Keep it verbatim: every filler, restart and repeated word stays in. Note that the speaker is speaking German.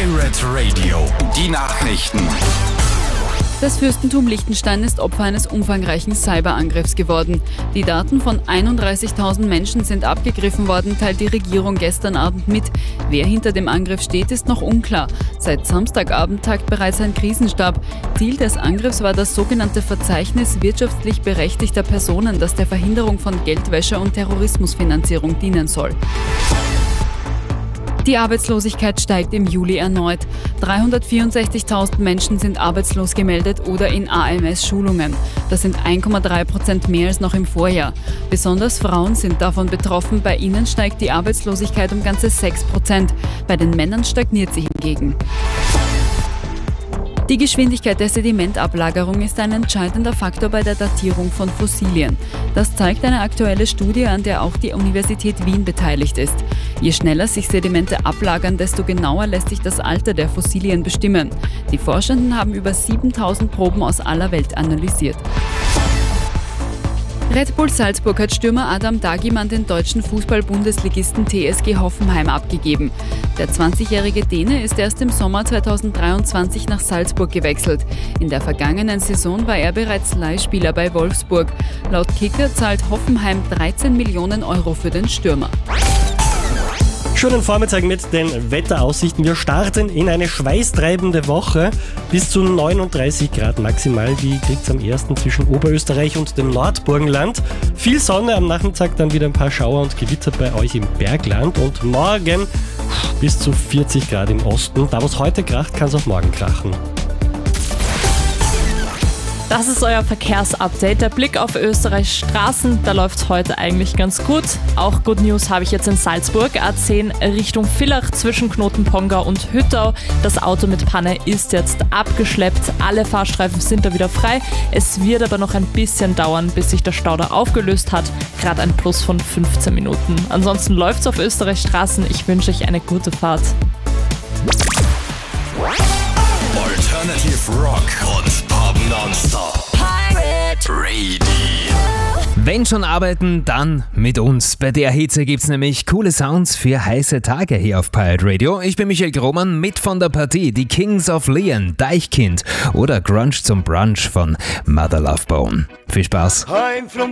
Pirate Radio, die Nachrichten. Das Fürstentum Liechtenstein ist Opfer eines umfangreichen Cyberangriffs geworden. Die Daten von einunddreißigtausend Menschen sind abgegriffen worden, teilt die Regierung gestern Abend mit. Wer hinter dem Angriff steht, ist noch unklar. Seit Samstagabend tagt bereits ein Krisenstab. Ziel des Angriffs war das sogenannte Verzeichnis wirtschaftlich berechtigter Personen, das der Verhinderung von Geldwäsche und Terrorismusfinanzierung dienen soll. Die Arbeitslosigkeit steigt im Juli erneut. dreihundertvierundsechzigtausend Menschen sind arbeitslos gemeldet oder in A M S-Schulungen. Das sind eins Komma drei Prozent mehr als noch im Vorjahr. Besonders Frauen sind davon betroffen. Bei ihnen steigt die Arbeitslosigkeit um ganze sechs Prozent. Bei den Männern stagniert sie hingegen. Die Geschwindigkeit der Sedimentablagerung ist ein entscheidender Faktor bei der Datierung von Fossilien. Das zeigt eine aktuelle Studie, an der auch die Universität Wien beteiligt ist. Je schneller sich Sedimente ablagern, desto genauer lässt sich das Alter der Fossilien bestimmen. Die Forschenden haben über siebentausend Proben aus aller Welt analysiert. Red Bull Salzburg hat Stürmer Adam Dagim an den deutschen Fußball-Bundesligisten T S G Hoffenheim abgegeben. Der zwanzigjährige Däne ist erst im Sommer zweitausenddreiundzwanzig nach Salzburg gewechselt. In der vergangenen Saison war er bereits Leihspieler bei Wolfsburg. Laut Kicker zahlt Hoffenheim dreizehn Millionen Euro für den Stürmer. Schönen Vormittag mit den Wetteraussichten. Wir starten in eine schweißtreibende Woche. Bis zu neununddreißig Grad maximal. Die kriegt es am ersten zwischen Oberösterreich und dem Nordburgenland. Viel Sonne, am Nachmittag dann wieder ein paar Schauer und Gewitter bei euch im Bergland. Und morgen bis zu vierzig Grad im Osten. Da, wo es heute kracht, kann es auch morgen krachen. Das ist euer Verkehrsupdate. Der Blick auf Österreichs Straßen, da läuft es heute eigentlich ganz gut. Auch Good News habe ich jetzt in Salzburg. A zehn Richtung Villach zwischen Knotenpongau und Hüttau. Das Auto mit Panne ist jetzt abgeschleppt. Alle Fahrstreifen sind da wieder frei. Es wird aber noch ein bisschen dauern, bis sich der Stau da aufgelöst hat. Gerade ein Plus von fünfzehn Minuten. Ansonsten läuft es auf Österreichs Straßen. Ich wünsche euch eine gute Fahrt. Alternative Rock und Pop nonstop. Pirate Radio. Wenn schon arbeiten, dann mit uns. Bei der Hitze gibt's nämlich coole Sounds für heiße Tage hier auf Pirate Radio. Ich bin Michael Grohmann, mit von der Partie. Die Kings of Leon, Deichkind oder Grunge zum Brunch von Mother Love Bone. Viel Spaß.